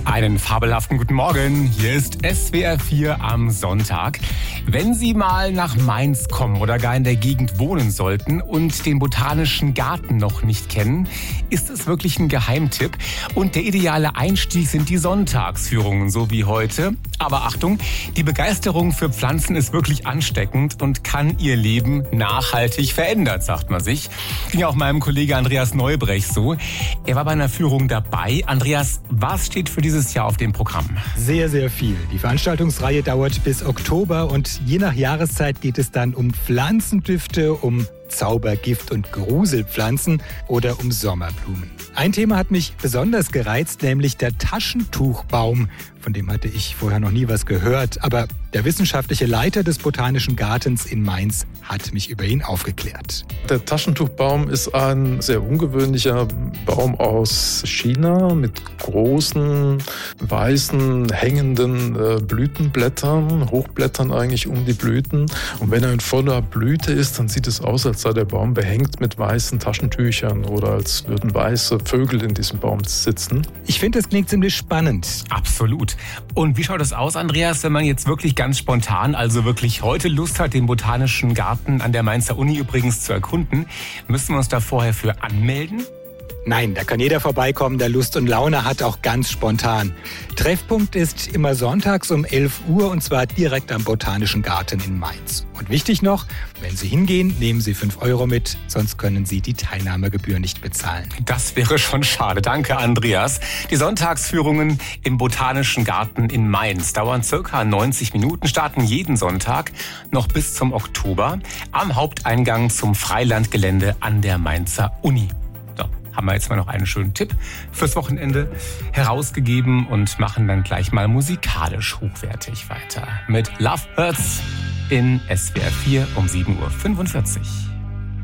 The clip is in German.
Einen fabelhaften guten Morgen. Hier ist SWR 4 am Sonntag. Wenn Sie mal nach Mainz kommen oder gar in der Gegend wohnen sollten und den Botanischen Garten noch nicht kennen, ist es wirklich ein Geheimtipp. Und der ideale Einstieg sind die Sonntagsführungen, so wie heute. Aber Achtung, die Begeisterung für Pflanzen ist wirklich ansteckend und kann Ihr Leben nachhaltig verändern, sagt man sich. Ging auch meinem Kollege Andreas Neubrecht so. Er war bei einer Führung dabei. Andreas, was steht für dieses Jahr auf dem Programm? Sehr, sehr viel. Die Veranstaltungsreihe dauert bis Oktober und je nach Jahreszeit geht es dann um Pflanzendüfte, um Zaubergift- und Gruselpflanzen oder um Sommerblumen. Ein Thema hat mich besonders gereizt, nämlich der Taschentuchbaum. Von dem hatte ich vorher noch nie was gehört. Aber der wissenschaftliche Leiter des Botanischen Gartens in Mainz hat mich über ihn aufgeklärt. Der Taschentuchbaum ist ein sehr ungewöhnlicher Baum aus China mit großen, weißen, hängenden Blütenblättern, Hochblättern eigentlich um die Blüten. Und wenn er in voller Blüte ist, dann sieht es aus, als sei der Baum behängt mit weißen Taschentüchern oder als würden weiße Vögel in diesem Baum sitzen. Ich finde, das klingt ziemlich spannend. Absolut. Und wie schaut es aus, Andreas, wenn man jetzt wirklich ganz spontan, also wirklich heute Lust hat, den Botanischen Garten an der Mainzer Uni übrigens zu erkunden? Müssen wir uns da vorher für anmelden? Nein, da kann jeder vorbeikommen, der Lust und Laune hat, auch ganz spontan. Treffpunkt ist immer sonntags um 11 Uhr und zwar direkt am Botanischen Garten in Mainz. Und wichtig noch, wenn Sie hingehen, nehmen Sie 5 € mit, sonst können Sie die Teilnahmegebühr nicht bezahlen. Das wäre schon schade. Danke, Andreas. Die Sonntagsführungen im Botanischen Garten in Mainz dauern circa 90 Minuten, starten jeden Sonntag noch bis zum Oktober am Haupteingang zum Freilandgelände an der Mainzer Uni. Haben wir jetzt mal noch einen schönen Tipp fürs Wochenende herausgegeben und machen dann gleich mal musikalisch hochwertig weiter mit Love Hurts in SWR 4 um 7:45 Uhr.